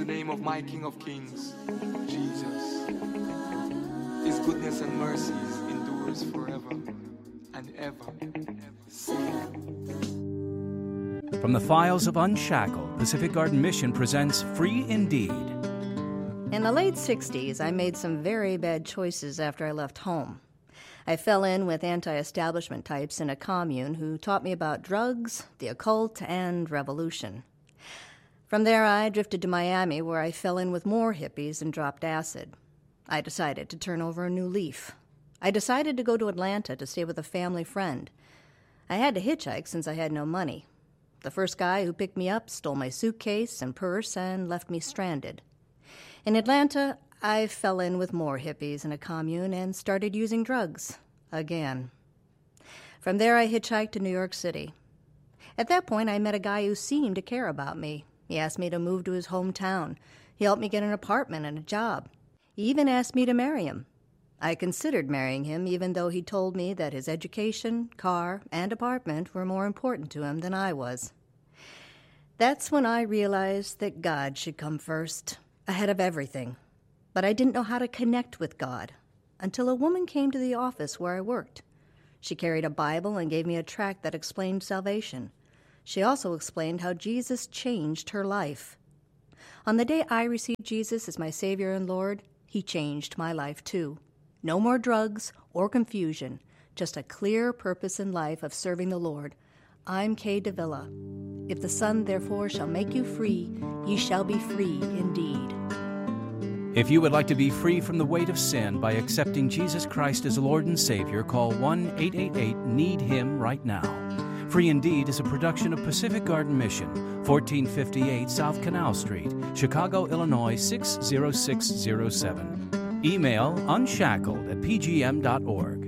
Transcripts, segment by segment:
name of my King of Kings, Jesus. His goodness and mercies endures forever and ever. From the files of Unshackled, Pacific Garden Mission presents Free Indeed. In the late 60s, I made some very bad choices after I left home. I fell in with anti-establishment types in a commune who taught me about drugs, the occult, and revolution. From there, I drifted to Miami, where I fell in with more hippies and dropped acid. I decided to turn over a new leaf. I decided to go to Atlanta to stay with a family friend. I had to hitchhike since I had no money. The first guy who picked me up stole my suitcase and purse and left me stranded. In Atlanta, I fell in with more hippies in a commune and started using drugs again. From there, I hitchhiked to New York City. At that point, I met a guy who seemed to care about me. He asked me to move to his hometown. He helped me get an apartment and a job. He even asked me to marry him. I considered marrying him, even though he told me that his education, car, and apartment were more important to him than I was. That's when I realized that God should come first, ahead of everything. But I didn't know how to connect with God until a woman came to the office where I worked. She carried a Bible and gave me a tract that explained salvation. She also explained how Jesus changed her life. On the day I received Jesus as my Savior and Lord, He changed my life too. No more drugs or confusion, just a clear purpose in life of serving the Lord. I'm Kay Davila. If the Son therefore shall make you free, ye shall be free indeed. If you would like to be free from the weight of sin by accepting Jesus Christ as Lord and Savior, call 1-888-NEED-HIM right now. Free Indeed is a production of Pacific Garden Mission, 1458 South Canal Street, Chicago, Illinois 60607. Email unshackled@pgm.org.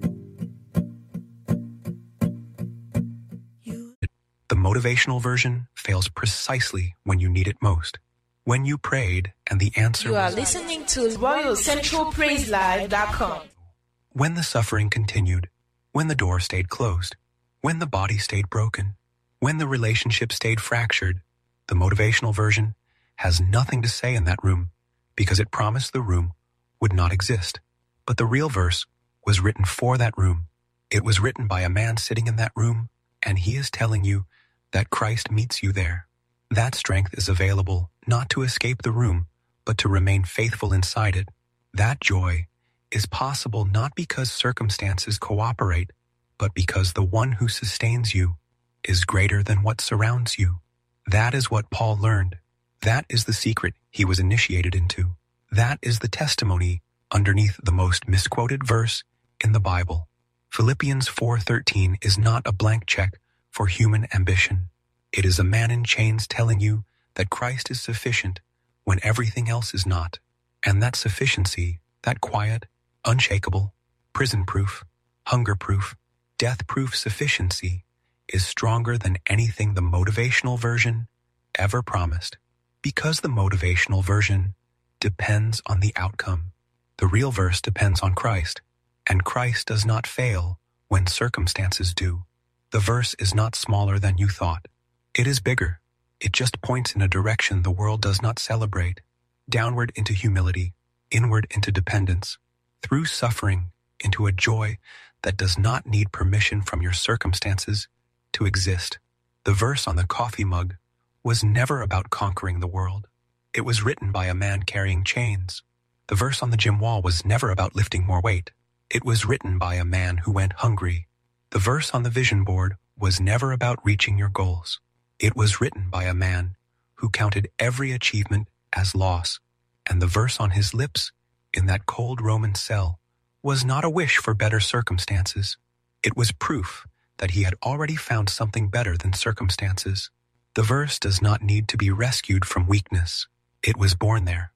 The motivational version fails precisely when you need it most. When you prayed and the answer You are was listening to RoyalCentralPraiseLive.com. when the suffering continued, when the door stayed closed, when the body stayed broken, when the relationship stayed fractured, the motivational version has nothing to say in that room because it promised the room would not exist. But the real verse was written for that room. It was written by a man sitting in that room, and he is telling you that Christ meets you there. That strength is available not to escape the room, but to remain faithful inside it. That joy is possible not because circumstances cooperate, but because the one who sustains you is greater than what surrounds you. That is what Paul learned. That is the secret he was initiated into. That is the testimony underneath the most misquoted verse in the Bible. Philippians 4:13 is not a blank check for human ambition. It is a man in chains telling you that Christ is sufficient when everything else is not. And that sufficiency, that quiet, unshakable, prison-proof, hunger-proof, death-proof sufficiency is stronger than anything the motivational version ever promised. Because the motivational version depends on the outcome. The real verse depends on Christ, and Christ does not fail when circumstances do. The verse is not smaller than you thought. It is bigger. It just points in a direction the world does not celebrate. Downward into humility, inward into dependence, through suffering into a joy that does not need permission from your circumstances to exist. The verse on the coffee mug was never about conquering the world. It was written by a man carrying chains. The verse on the gym wall was never about lifting more weight. It was written by a man who went hungry. The verse on the vision board was never about reaching your goals. It was written by a man who counted every achievement as loss. And the verse on his lips in that cold Roman cell was not a wish for better circumstances. It was proof that he had already found something better than circumstances. The verse does not need to be rescued from weakness. It was born there.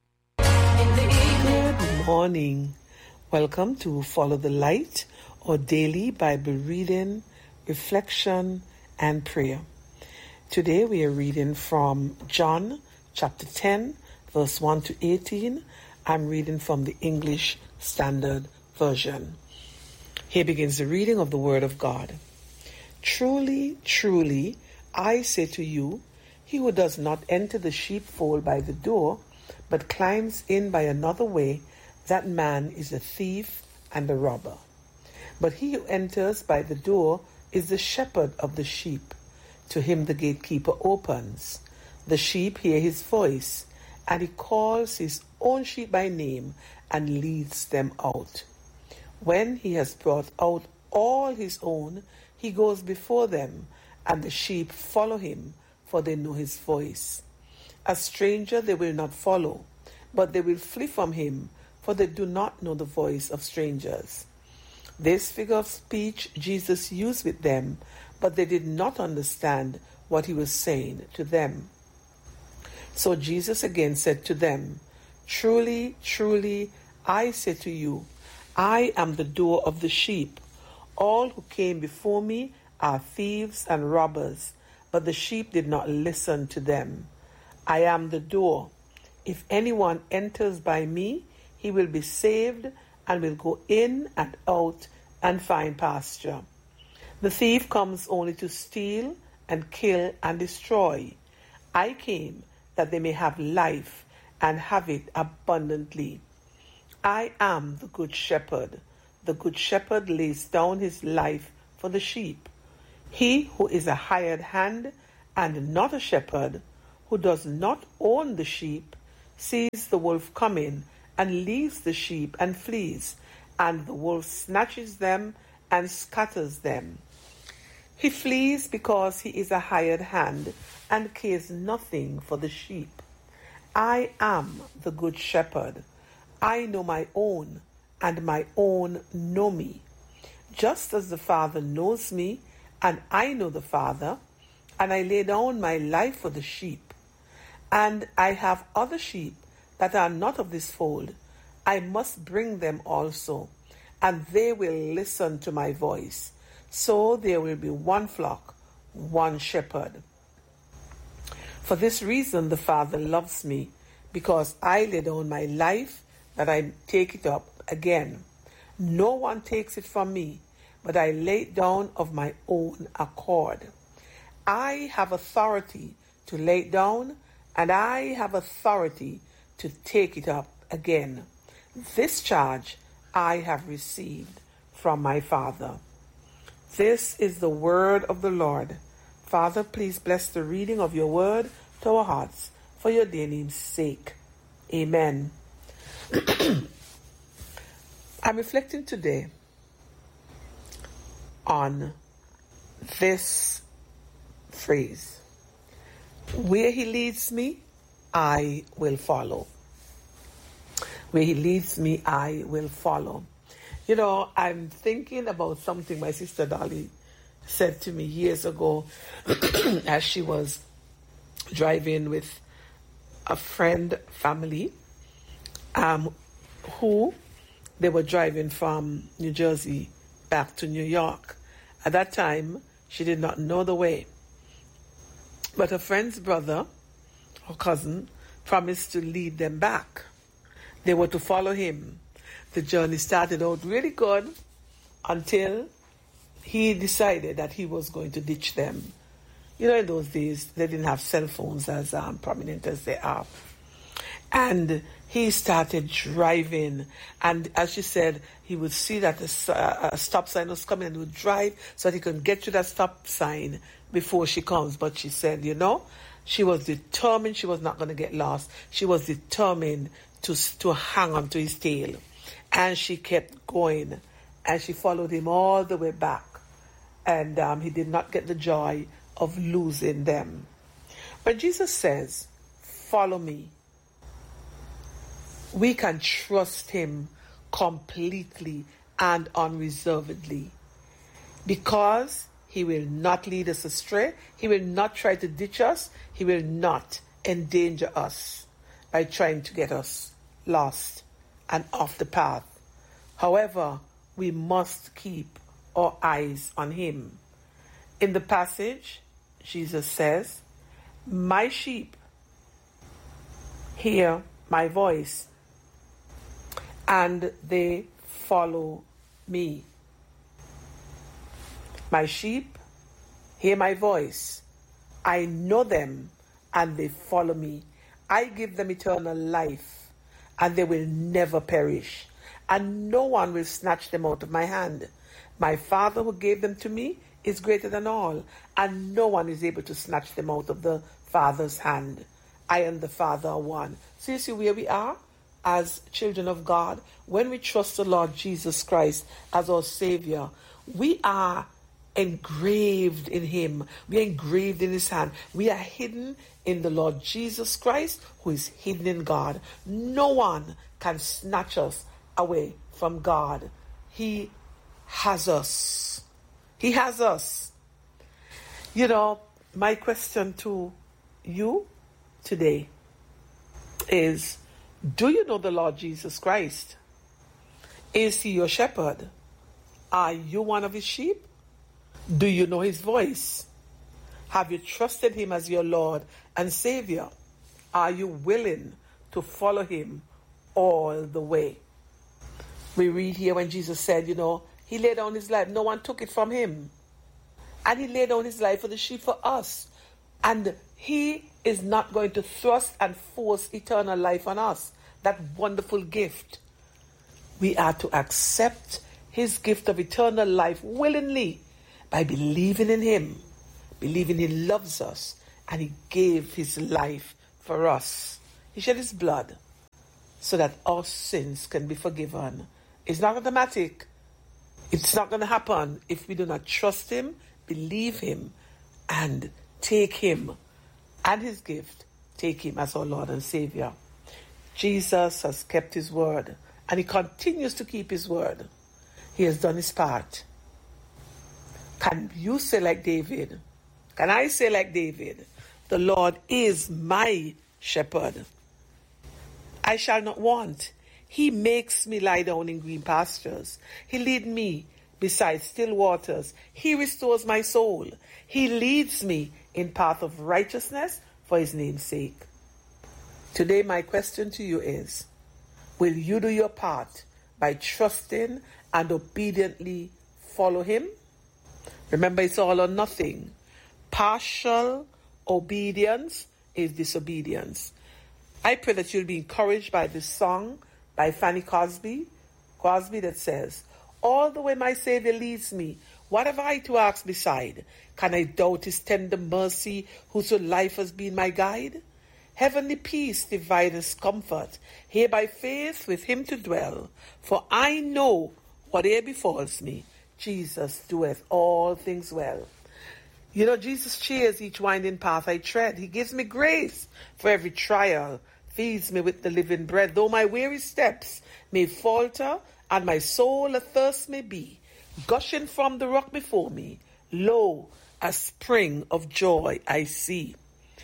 Good morning. Welcome to Follow the Light, or daily Bible reading, reflection, and prayer. Today we are reading from John chapter 10, verse 1 to 18. I'm reading from the English Standard Version. Here begins the reading of the Word of God. Truly, truly, I say to you, He who does not enter the sheepfold by the door, but climbs in by another way, that man is a thief and a robber. But he who enters by the door is the shepherd of the sheep. To him the gatekeeper opens. The sheep hear his voice, and he calls his own sheep by name and leads them out. When he has brought out all his own, he goes before them, and the sheep follow him, for they know his voice. A stranger they will not follow, but they will flee from him, for they do not know the voice of strangers. This figure of speech Jesus used with them, but they did not understand what he was saying to them. So Jesus again said to them, Truly, truly, I say to you, I am the door of the sheep. All who came before me are thieves and robbers, but the sheep did not listen to them. I am the door. If anyone enters by me, he will be saved and will go in and out and find pasture. The thief comes only to steal and kill and destroy. I came that they may have life and have it abundantly. I am the good shepherd. The good shepherd lays down his life for the sheep. He who is a hired hand and not a shepherd, who does not own the sheep, sees the wolf coming and leaves the sheep and flees, and the wolf snatches them and scatters them. He flees because he is a hired hand and cares nothing for the sheep. I am the good shepherd. I know my own, and my own know me. Just as the Father knows me, and I know the Father, and I lay down my life for the sheep. And I have other sheep that are not of this fold. I must bring them also, and they will listen to my voice. So there will be one flock, one shepherd. For this reason the Father loves me, because I lay down my life that I take it up again. No one takes it from me, but I lay it down of my own accord. I have authority to lay it down, and I have authority to take it up again. This charge I have received from my Father. This is the word of the Lord. Father, please bless the reading of your word to our hearts for your dear name's sake. Amen. I'm reflecting today on this phrase: where he leads me, I will follow. Where he leads me, I will follow. You know, I'm thinking about something my sister Dolly said to me years ago as she was driving with a friend, family, who they were driving from New Jersey back to New York. At that time, she did not know the way. But her friend's brother, her cousin, promised to lead them back. They were to follow him. The journey started out really good until he decided that he was going to ditch them. You know, in those days, they didn't have cell phones as prominent as they are. And he started driving. And as she said, he would see that a stop sign was coming and he would drive so that he could get to that stop sign before she comes. But she said, you know, she was determined she was not going to get lost. She was determined to hang on to his tail. And she kept going. And she followed him all the way back. And he did not get the joy of losing them. When Jesus says, follow me, we can trust him completely and unreservedly, because he will not lead us astray. He will not try to ditch us. He will not endanger us by trying to get us lost and off the path. However, we must keep our eyes on him. In the passage, Jesus says, my sheep hear my voice, and they follow me. My sheep hear my voice. I know them, and they follow me. I give them eternal life, and they will never perish, and no one will snatch them out of my hand. My Father who gave them to me is greater than all, and no one is able to snatch them out of the Father's hand. I and the Father are one. So you see where we are as children of God. When we trust the Lord Jesus Christ as our Savior, we are engraved in Him. We are engraved in His hand. We are hidden in the Lord Jesus Christ, who is hidden in God. No one can snatch us away from God. He has us. He has us. You know, my question to you today is, do you know the Lord Jesus Christ? Is He your shepherd? Are you one of His sheep? Do you know His voice? Have you trusted Him as your Lord and Savior? Are you willing to follow Him all the way? We read here when Jesus said, He laid down His life. No one took it from Him. And He laid down His life for the sheep, for us. And He is not going to thrust and force eternal life on us. That wonderful gift. We are to accept His gift of eternal life willingly by believing in Him, believing He loves us, and He gave His life for us. He shed His blood so that our sins can be forgiven. It's not automatic. It's not going to happen if we do not trust Him, believe Him, and take Him and His gift, take Him as our Lord and Savior. Jesus has kept His word, and He continues to keep His word. He has done His part. Can you say like David? Can I say like David? The Lord is my shepherd. I shall not want. He makes me lie down in green pastures. He leads me beside still waters. He restores my soul. He leads me in path of righteousness for His name's sake. Today my question to you is, will you do your part by trusting and obediently follow Him? Remember, it's all or nothing. Partial obedience is disobedience. I pray that you'll be encouraged by this song by Fanny Crosby that says, all the way my Savior leads me, what have I to ask beside? Can I doubt His tender mercy, whose life has been my guide? Heavenly peace, divinest comfort, here by faith with Him to dwell. For I know whate'er befalls me, Jesus doeth all things well. Jesus cheers each winding path I tread. He gives me grace for every trial, feeds me with the living bread. Though my weary steps may falter, and my soul athirst may be, gushing from the rock before me, lo, a spring of joy I see.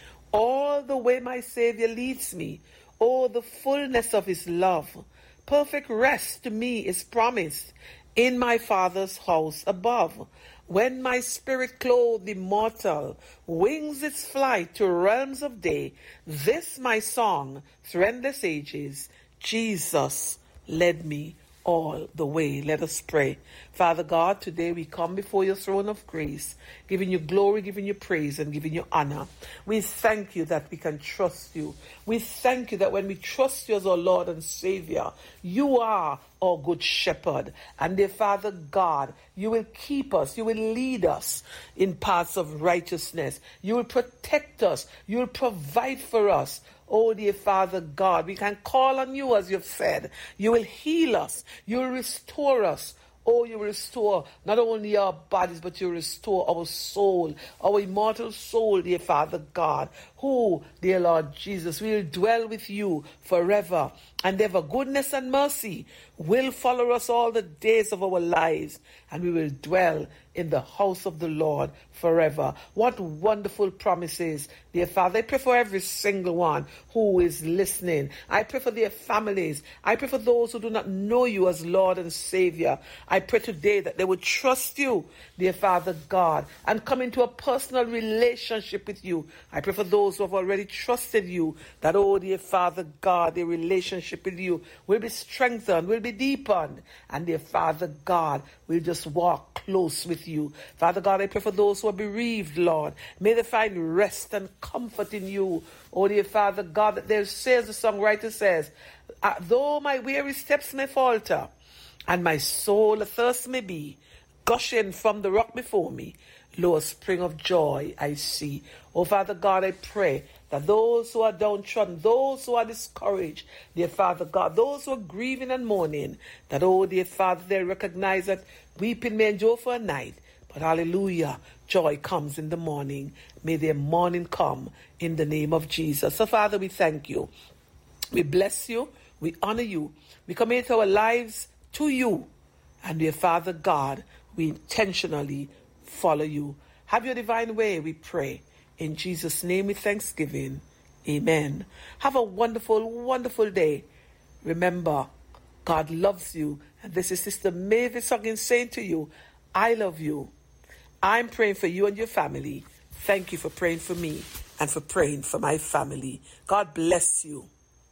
All the way my Savior leads me, oh, the fullness of His love. Perfect rest to me is promised in my Father's house above. When my spirit clothed immortal wings its flight to realms of day, this my song through endless ages, Jesus led me all the way. Let us pray. Father God, today we come before your throne of grace, giving you glory, giving you praise, and giving you honor. We thank you that we can trust you. We thank you that when we trust you as our Lord and Savior, you are our good shepherd. And dear Father God, you will keep us, you will lead us in paths of righteousness. You will protect us, you will provide for us. Oh, dear Father God, we can call on you as you've said. You will heal us. You will restore us. Oh, you will restore not only our bodies, but you will restore our soul, our immortal soul, dear Father God, who, dear Lord Jesus, will dwell with you forever and ever. Goodness and mercy will follow us all the days of our lives, and we will dwell in the house of the Lord forever. What wonderful promises, dear Father. I pray for every single one who is listening. I pray for their families. I pray for those who do not know you as Lord and Savior. I pray today that they would trust you, dear Father God, and come into a personal relationship with you. I pray for those those who have already trusted you, that, oh dear Father God, their relationship with you will be strengthened, will be deepened, and dear Father God, will just walk close with you. Father God, I pray for those who are bereaved, Lord. May they find rest and comfort in you. Oh dear Father God, that there says, the songwriter says, though my weary steps may falter, and my soul athirst may be, gushing from the rock before me, lo, a spring of joy I see. Oh, Father God, I pray that those who are downtrodden, those who are discouraged, dear Father God, those who are grieving and mourning, that, oh, dear Father, they recognize that weeping may endure for a night, but hallelujah, joy comes in the morning. May their morning come in the name of Jesus. So, Father, we thank you. We bless you. We honor you. We commit our lives to you. And dear Father God, we intentionally follow you. Have your divine way, we pray. In Jesus' name with thanksgiving. Amen. Have a wonderful, wonderful day. Remember, God loves you. And this is Sister Mavis Huggins saying to you, I love you. I'm praying for you and your family. Thank you for praying for me and for praying for my family. God bless you.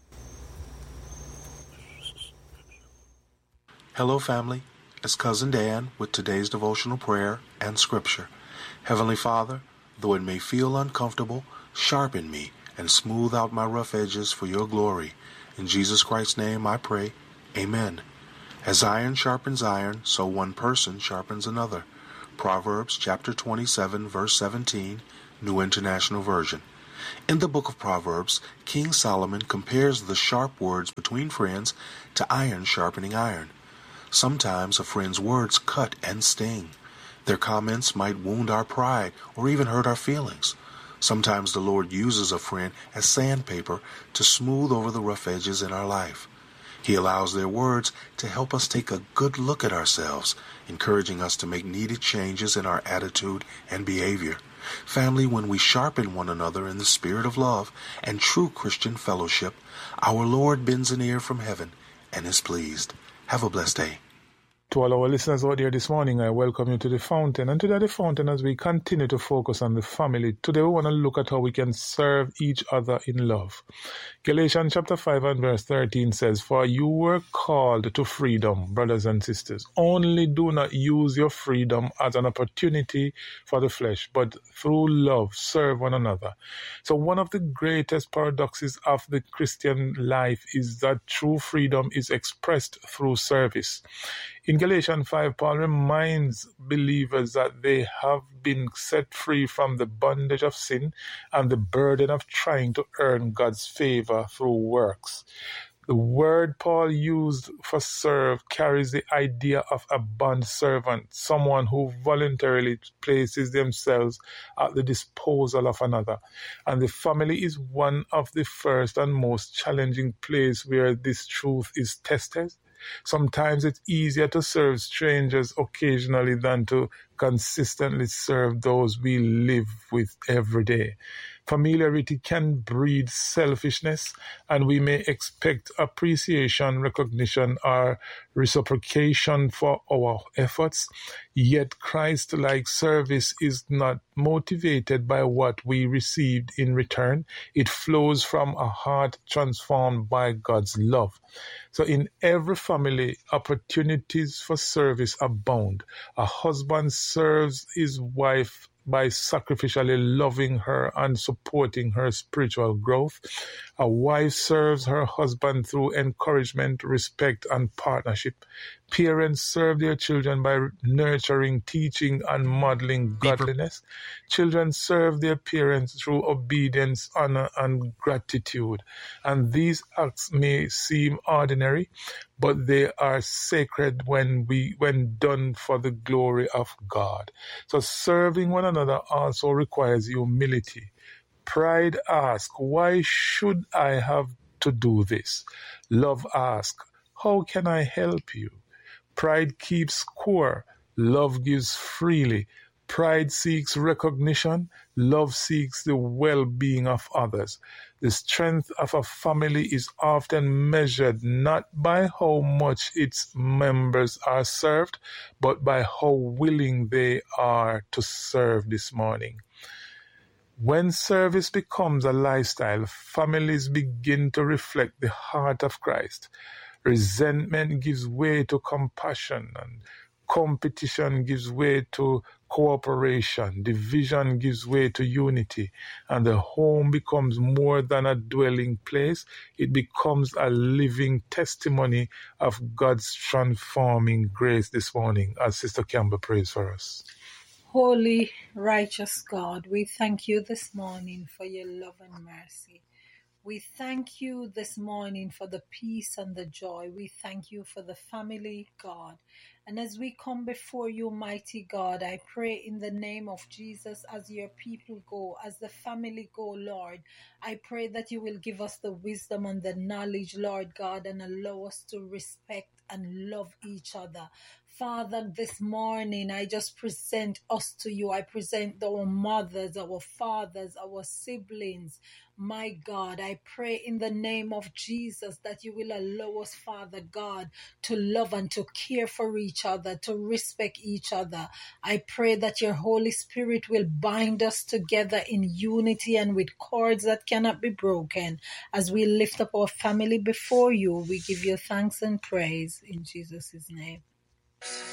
Hello, family. It's Cousin Dan with today's devotional prayer and scripture. Heavenly Father, though it may feel uncomfortable, sharpen me and smooth out my rough edges for your glory. In Jesus Christ's name I pray. Amen. As iron sharpens iron, so one person sharpens another. Proverbs chapter 27, verse 17, New International Version. In the book of Proverbs, King Solomon compares the sharp words between friends to iron sharpening iron. Sometimes a friend's words cut and sting. Their comments might wound our pride or even hurt our feelings. Sometimes the Lord uses a friend as sandpaper to smooth over the rough edges in our life. He allows their words to help us take a good look at ourselves, encouraging us to make needed changes in our attitude and behavior. Family, when we sharpen one another in the spirit of love and true Christian fellowship, our Lord bends an ear from heaven and is pleased. Have a blessed day. To all our listeners out there this morning, I welcome you to The Fountain. And today at The Fountain, as we continue to focus on the family, today we want to look at how we can serve each other in love. Galatians chapter 5 and verse 13 says, For you were called to freedom, brothers and sisters. Only do not use your freedom as an opportunity for the flesh, but through love serve one another. So one of the greatest paradoxes of the Christian life is that true freedom is expressed through service. In Galatians 5, Paul reminds believers that they have been set free from the bondage of sin and the burden of trying to earn God's favor through works. The word Paul used for serve carries the idea of a bond servant, someone who voluntarily places themselves at the disposal of another. And the family is one of the first and most challenging places where this truth is tested. Sometimes it's easier to serve strangers occasionally than to consistently serve those we live with every day. Familiarity can breed selfishness, and we may expect appreciation, recognition, or reciprocation for our efforts. Yet Christ-like service is not motivated by what we received in return. It flows from a heart transformed by God's love. So in every family, opportunities for service abound. A husband serves his wife by sacrificially loving her and supporting her spiritual growth. A wife serves her husband through encouragement, respect, and partnership. Parents serve their children by nurturing, teaching, and modeling godliness. Children serve their parents through obedience, honor, and gratitude. And these acts may seem ordinary, but they are sacred when done for the glory of God. So serving one another also requires humility. Pride asks, why should I have to do this? Love asks, how can I help you? Pride keeps score. Love gives freely. Pride seeks recognition. Love seeks the well-being of others. The strength of a family is often measured not by how much its members are served, but by how willing they are to serve this morning. When service becomes a lifestyle, families begin to reflect the heart of Christ. Resentment gives way to compassion, and competition gives way to cooperation. Division gives way to unity. And the home becomes more than a dwelling place. It becomes a living testimony of God's transforming grace this morning, as Sister Campbell prays for us. Holy, righteous God, we thank you this morning for your love and mercy. We thank you this morning for the peace and the joy. We thank you for the family, God. And as we come before you, mighty God, I pray in the name of Jesus, as your people go, as the family go, Lord, I pray that you will give us the wisdom and the knowledge, Lord God, and allow us to respect and love each other. Father, this morning, I just present us to you. I present our mothers, our fathers, our siblings. My God, I pray in the name of Jesus that you will allow us, Father God, to love and to care for each other, to respect each other. I pray that your Holy Spirit will bind us together in unity and with cords that cannot be broken. As we lift up our family before you, we give you thanks and praise in Jesus' name.